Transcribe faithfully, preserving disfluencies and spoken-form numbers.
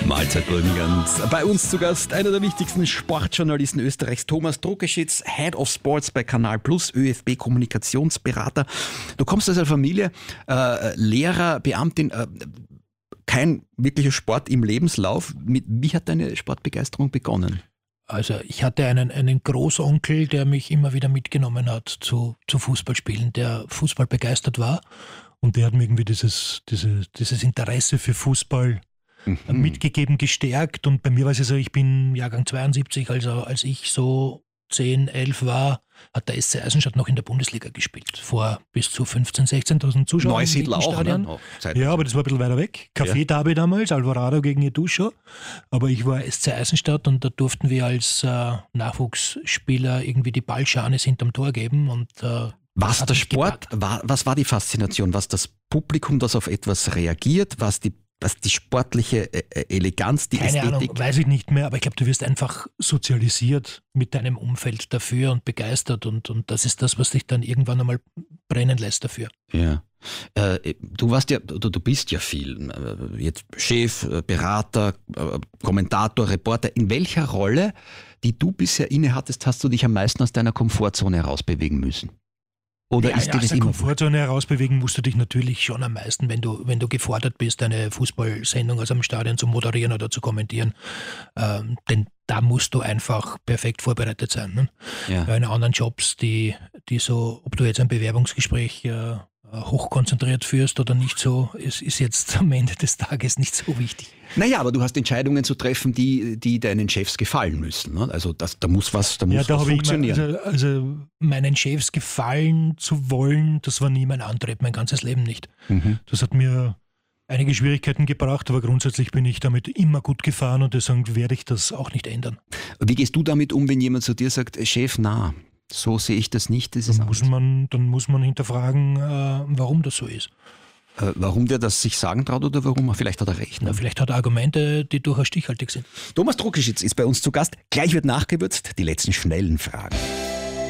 Mahlzeit Burgenland. Bei uns zu Gast einer der wichtigsten Sportjournalisten Österreichs, Thomas Druckeschitz, Head of Sports bei Kanal Plus, ÖFB-Kommunikationsberater. Du kommst aus einer Familie, äh, Lehrer, Beamtin, äh, kein wirklicher Sport im Lebenslauf. Mit, wie hat deine Sportbegeisterung begonnen? Also ich hatte einen, einen Großonkel, der mich immer wieder mitgenommen hat zu, zu Fußballspielen, der Fußball begeistert war. Und der hat mir irgendwie dieses, diese, dieses Interesse für Fußball mhm. mitgegeben, gestärkt. Und bei mir war es ja so, ich bin Jahrgang zweiundsiebzig, also als ich so zehn, elf war, hat der S C Eisenstadt noch in der Bundesliga gespielt. Vor bis zu fünfzehntausend, sechzehntausend Zuschauern. Neusiedl auch, ne? Oh, ja, aber das war ein bisschen weiter weg. Café-Derby ja. damals, Alvarado gegen Eduscho. Aber ich war S C Eisenstadt und da durften wir als äh, Nachwuchsspieler irgendwie die Ballscharnis hinterm Tor geben. Und äh, was der Sport, war, was war die Faszination? Was das Publikum, das auf etwas reagiert? Was die Was die sportliche äh, Eleganz, die Keine Ästhetik? Ahnung, weiß ich nicht mehr, aber ich glaube, du wirst einfach sozialisiert mit deinem Umfeld dafür und begeistert und, und das ist das, was dich dann irgendwann einmal brennen lässt dafür. Ja. Äh, du warst ja, du, du bist ja viel, äh, jetzt Chef, äh, Berater, äh, Kommentator, Reporter. In welcher Rolle, die du bisher innehattest, hast du dich am meisten aus deiner Komfortzone herausbewegen müssen? Oder ja, ist ja, dir aus das der immer Komfortzone herausbewegen musst du dich natürlich schon am meisten, wenn du, wenn du gefordert bist, eine Fußballsendung aus einem Stadion zu moderieren oder zu kommentieren. Ähm, denn da musst du einfach perfekt vorbereitet sein. Ne? Ja. Bei den anderen Jobs, die, die so, ob du jetzt ein Bewerbungsgespräch äh, hochkonzentriert führst oder nicht so, ist, ist jetzt am Ende des Tages nicht so wichtig. Naja, aber du hast Entscheidungen zu treffen, die, die deinen Chefs gefallen müssen. Ne? Also das, da muss was, da muss ja, da was funktionieren. Immer, also, also meinen Chefs gefallen zu wollen, das war nie mein Antrieb, mein ganzes Leben nicht. Mhm. Das hat mir einige Schwierigkeiten gebracht, aber grundsätzlich bin ich damit immer gut gefahren und deswegen werde ich das auch nicht ändern. Wie gehst du damit um, wenn jemand zu dir sagt, Chef, na, so sehe ich das nicht? Das ist dann, muss man, dann muss man hinterfragen, äh, warum das so ist. Äh, warum der das sich sagen traut oder warum? Vielleicht hat er recht. Ne? Na, vielleicht hat er Argumente, die durchaus stichhaltig sind. Thomas Druckeschitz ist bei uns zu Gast. Gleich wird nachgewürzt, die letzten schnellen Fragen.